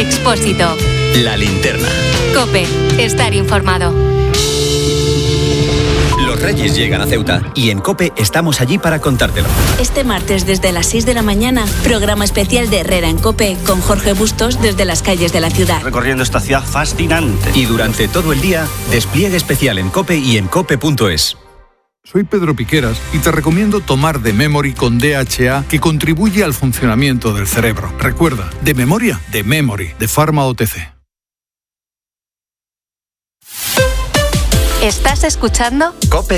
Expósito. La linterna. COPE. Estar informado. Los Reyes llegan a Ceuta y en COPE estamos allí para contártelo. Este martes desde las 6 de la mañana, programa especial de Herrera en COPE con Jorge Bustos desde las calles de la ciudad. Recorriendo esta ciudad fascinante. Y durante todo el día, despliegue especial en COPE y en cope.es. Soy Pedro Piqueras y te recomiendo tomar The Memory con DHA, que contribuye al funcionamiento del cerebro. Recuerda, de memoria, The Memory, de Pharma OTC. ¿Estás escuchando? COPE